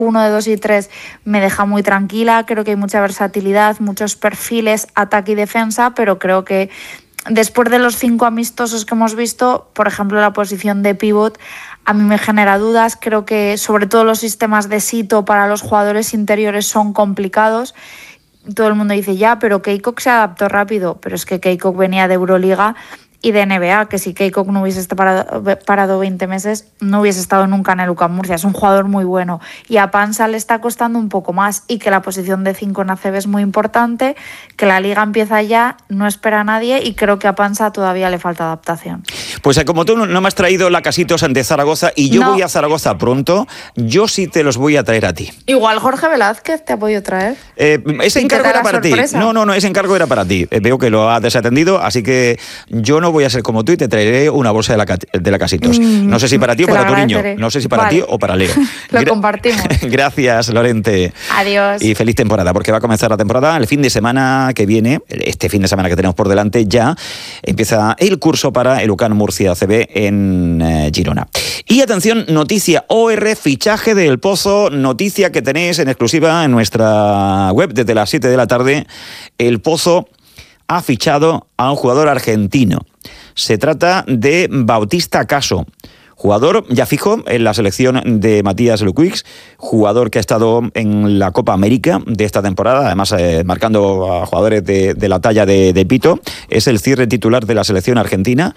1 de 2 y 3 me deja muy tranquila. Creo que hay mucha versatilidad, muchos perfiles, ataque y defensa, pero creo que después de los 5 amistosos que hemos visto, por ejemplo, la posición de pívot a mí me genera dudas. Creo que sobre todo los sistemas de sitio para los jugadores interiores son complicados. Todo el mundo dice ya, pero Keikok se adaptó rápido, pero es que Keikok venía de Euroliga y de NBA, que si Keikok no hubiese parado 20 meses, no hubiese estado nunca en el UCAM Murcia. Es un jugador muy bueno y a Pansa le está costando un poco más, y que la posición de 5 en ACB es muy importante, que la liga empieza ya, no espera a nadie, y creo que a Pansa todavía le falta adaptación. Pues como tú no me has traído lacasitos ante Zaragoza y yo voy a Zaragoza pronto, yo sí te los voy a traer a ti. Igual Jorge Velázquez te ha podido traer. Ese encargo era para ti. No, ese encargo era para ti. Veo que lo has desatendido, así que yo no voy a ser como tú y te traeré una bolsa de lacasitos. No sé si para ti o para tu niño. No sé si para ti o para Leo. Lo compartimos. Gracias, Lorente. Adiós. Y feliz temporada, porque va a comenzar la temporada el fin de semana que viene. Este fin de semana que tenemos por delante ya empieza el curso para el UCAM Murcia ACB en Girona. Y atención, noticia OR, fichaje del Pozo, noticia que tenéis en exclusiva en nuestra web desde las 7 de la tarde. El Pozo ha fichado a un jugador argentino. Se trata de Bautista Caso, jugador ya fijo en la selección de Matías Luquics, jugador que ha estado en la Copa América de esta temporada, además marcando a jugadores de la talla de Pito. Es el cierre titular de la selección argentina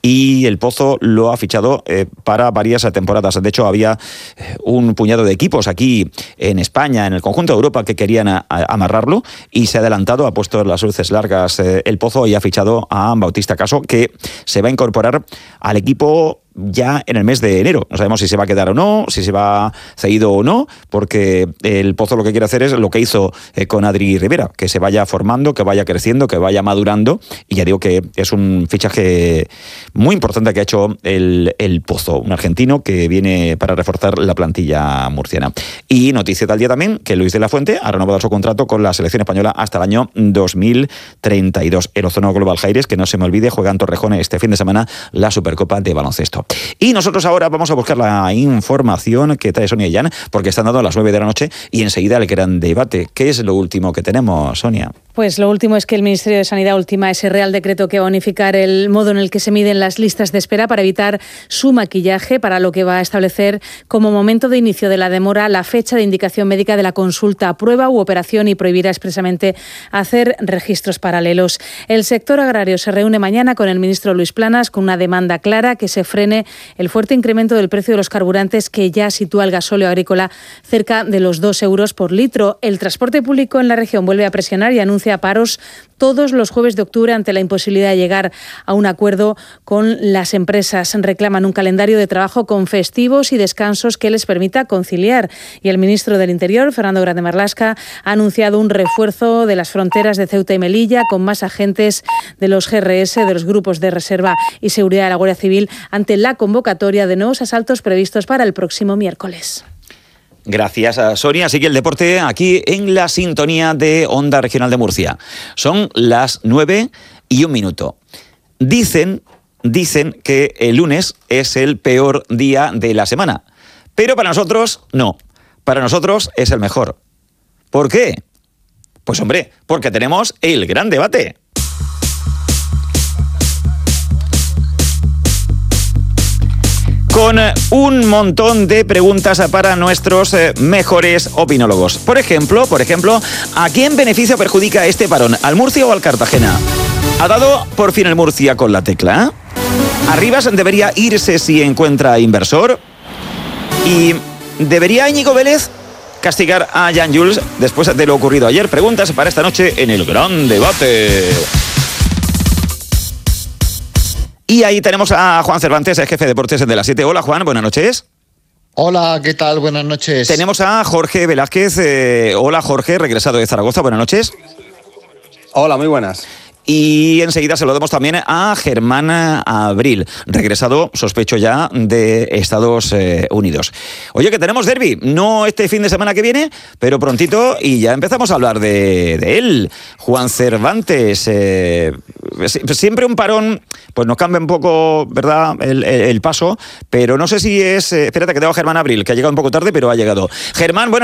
y el Pozo lo ha fichado para varias temporadas. De hecho, había un puñado de equipos aquí en España, en el conjunto de Europa, que querían amarrarlo, y se ha adelantado, ha puesto las luces largas el Pozo y ha fichado a Bautista Caso, que se va a incorporar al equipo ya en el mes de enero. No sabemos si se va a quedar o no, si se va cedido o no, porque el Pozo lo que quiere hacer es lo que hizo con Adri Rivera, que se vaya formando, que vaya creciendo, que vaya madurando, y ya digo que es un fichaje muy importante que ha hecho el Pozo, un argentino que viene para reforzar la plantilla murciana. Y noticia del día también, que Luis de la Fuente ha renovado su contrato con la selección española hasta el año 2032. El Ozono Global Jaires, que no se me olvide, juega en Torrejón este fin de semana la Supercopa de baloncesto. Y nosotros ahora vamos a buscar la información que trae Sonia y Jan, porque están dando a las 9 de la noche y enseguida el gran debate. ¿Qué es lo último que tenemos, Sonia? Pues lo último es que el Ministerio de Sanidad ultima ese Real Decreto que va a unificar el modo en el que se miden las listas de espera para evitar su maquillaje, para lo que va a establecer como momento de inicio de la demora la fecha de indicación médica de la consulta, prueba u operación, y prohibirá expresamente hacer registros paralelos. El sector agrario se reúne mañana con el ministro Luis Planas con una demanda clara: que se frene el fuerte incremento del precio de los carburantes, que ya sitúa el gasóleo agrícola cerca de los 2 euros por litro. El transporte público en la región vuelve a presionar y anuncia paros todos los jueves de octubre ante la imposibilidad de llegar a un acuerdo con las empresas. Reclaman un calendario de trabajo con festivos y descansos que les permita conciliar. Y el ministro del Interior, Fernando Grande Marlaska, ha anunciado un refuerzo de las fronteras de Ceuta y Melilla, con más agentes de los GRS, de los grupos de reserva y seguridad de la Guardia Civil, ante la convocatoria de nuevos asaltos previstos para el próximo miércoles. Gracias a Sonia. Sigue el deporte aquí en la sintonía de Onda Regional de Murcia. Son las 9:01. Dicen que el lunes es el peor día de la semana. Pero para nosotros, no. Para nosotros es el mejor. ¿Por qué? Pues hombre, porque tenemos el gran debate. Con un montón de preguntas para nuestros mejores opinólogos. Por ejemplo, ¿a quién beneficia o perjudica este parón? ¿Al Murcia o al Cartagena? ¿Ha dado por fin el Murcia con la tecla? ¿Arribas debería irse si encuentra inversor? ¿Y debería Íñigo Vélez castigar a Jan Jules después de lo ocurrido ayer? Preguntas para esta noche en el gran debate. Y ahí tenemos a Juan Cervantes, el jefe de deportes de las 7. Hola, Juan, buenas noches. Hola, ¿qué tal? Buenas noches. Tenemos a Jorge Velázquez. Hola, Jorge, regresado de Zaragoza. Buenas noches. Hola, muy buenas. Y enseguida se lo damos también a Germán Abril, regresado, sospecho ya, de Estados Unidos. Oye, que tenemos derbi, no este fin de semana que viene, pero prontito, y ya empezamos a hablar de él. Juan Cervantes, siempre un parón, pues nos cambia un poco, ¿verdad?, el paso, pero no sé si es... espérate, que tengo a Germán Abril, que ha llegado un poco tarde, pero ha llegado. Germán, bueno.